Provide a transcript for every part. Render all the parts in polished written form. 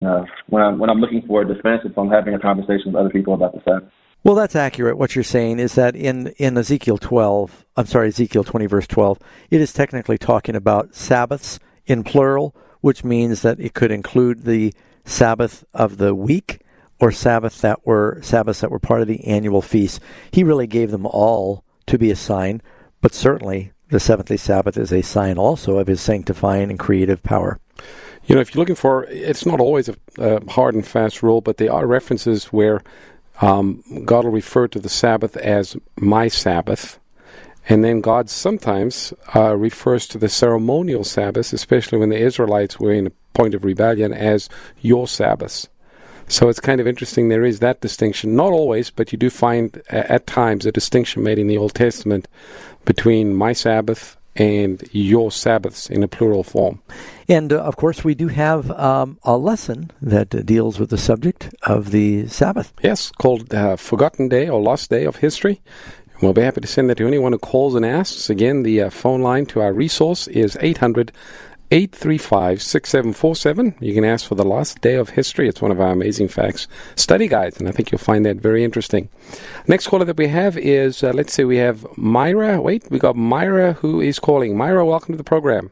when I'm looking for a defense, if I'm having a conversation with other people about the Sabbath. Well, that's accurate. What you're saying is that in Ezekiel 20, verse 12, it is technically talking about Sabbaths in plural, which means that it could include the Sabbath of the week or Sabbaths that were part of the annual feast. He really gave them all to be a sign, but certainly the seventh-day Sabbath is a sign also of his sanctifying and creative power. You know, if you're looking for, it's not always a hard and fast rule, but there are references where God will refer to the Sabbath as my Sabbath, and then God sometimes refers to the ceremonial Sabbaths, especially when the Israelites were in a point of rebellion, as your Sabbaths. So it's kind of interesting. There is that distinction. Not always, but you do find at times a distinction made in the Old Testament between my Sabbath and your Sabbaths in a plural form. And, of course, we do have a lesson that deals with the subject of the Sabbath. Yes, called Forgotten Day or Lost Day of History. We'll be happy to send that to anyone who calls and asks. Again, the phone line to our resource is 800-835-6747. You can ask for the Lost Day of History. It's one of our Amazing Facts study guides, and I think you'll find that very interesting. Next caller that we have is, let's say we have Myra. Wait, we got Myra who is calling. Myra, welcome to the program.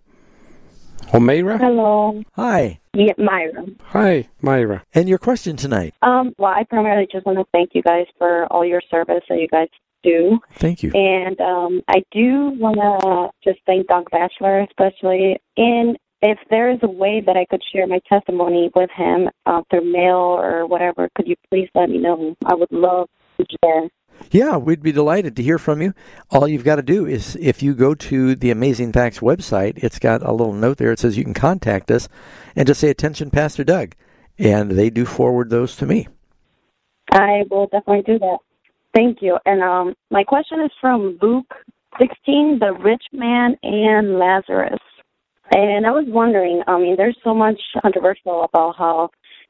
Or Myra? Hello. Hi. Yeah, Myra. Hi, Myra. And your question tonight? Well, I primarily just want to thank you guys for all your service that you guys do. Thank you. And I do want to just thank Doug Batchelor especially. And if there is a way that I could share my testimony with him through mail or whatever, could you please let me know? I would love to share. Yeah, we'd be delighted to hear from you. All you've got to do is, if you go to the Amazing Facts website, it's got a little note there. It says you can contact us and just say, "Attention, Pastor Doug." And they do forward those to me. I will definitely do that. Thank you. And my question is from Luke 16, the rich man and Lazarus. And I was wondering, there's so much controversial about how,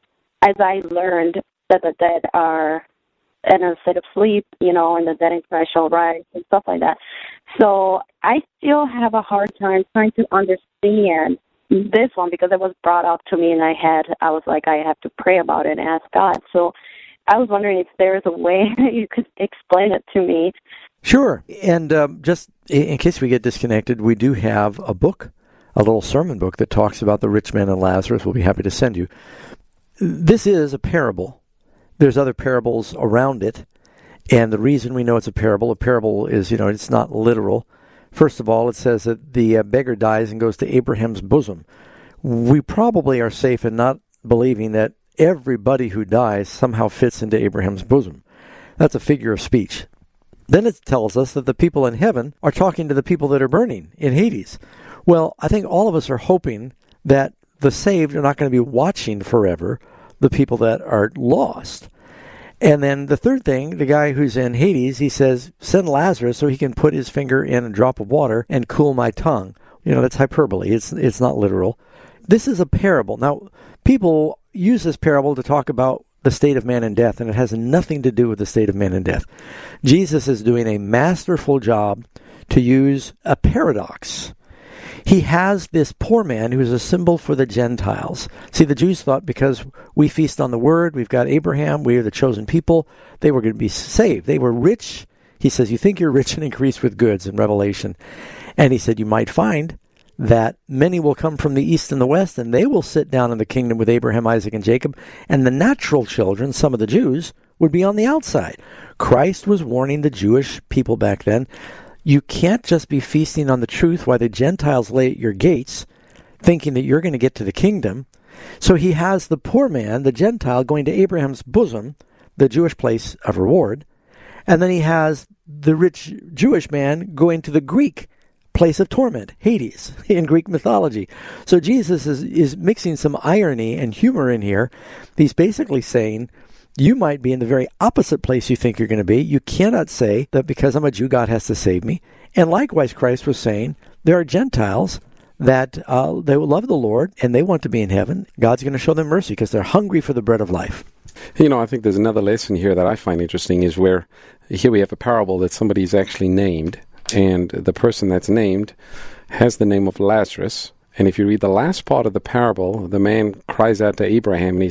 as I learned, that the dead are in a state of sleep, and the dead in Christ shall rise and stuff like that. So I still have a hard time trying to understand this one because it was brought up to me and I was like, I have to pray about it and ask God. So I was wondering if there is a way you could explain it to me. Sure. And just in case we get disconnected, we do have a book, a little sermon book that talks about the rich man and Lazarus. We'll be happy to send you. This is a parable. There's other parables around it. And the reason we know it's a parable is, it's not literal. First of all, it says that the beggar dies and goes to Abraham's bosom. We probably are safe in not believing that everybody who dies somehow fits into Abraham's bosom. That's a figure of speech. Then it tells us that the people in heaven are talking to the people that are burning in Hades. Well, I think all of us are hoping that the saved are not going to be watching forever the people that are lost. And then the third thing, the guy who's in Hades, he says, send Lazarus so he can put his finger in a drop of water and cool my tongue. That's hyperbole. It's not literal. This is a parable. Now, people use this parable to talk about the state of man in death, and it has nothing to do with the state of man in death. Jesus is doing a masterful job to use a paradox. He has this poor man who is a symbol for the Gentiles. See, the Jews thought because we feast on the Word, we've got Abraham, we are the chosen people, they were going to be saved. They were rich. He says, you think you're rich and increased with goods in Revelation. And he said, you might find that many will come from the east and the west, and they will sit down in the kingdom with Abraham, Isaac, and Jacob, and the natural children, some of the Jews, would be on the outside. Christ was warning the Jewish people back then, you can't just be feasting on the truth while the Gentiles lay at your gates, thinking that you're going to get to the kingdom. So he has the poor man, the Gentile, going to Abraham's bosom, the Jewish place of reward, and then he has the rich Jewish man going to the Greek place of torment, Hades, in Greek mythology. So Jesus is mixing some irony and humor in here. He's basically saying, you might be in the very opposite place you think you're going to be. You cannot say that because I'm a Jew, God has to save me. And likewise, Christ was saying, there are Gentiles that they will love the Lord and they want to be in heaven. God's going to show them mercy because they're hungry for the bread of life. I think there's another lesson here that I find interesting is where here we have a parable that somebody's actually named, and the person that's named has the name of Lazarus. And if you read the last part of the parable, the man cries out to Abraham and he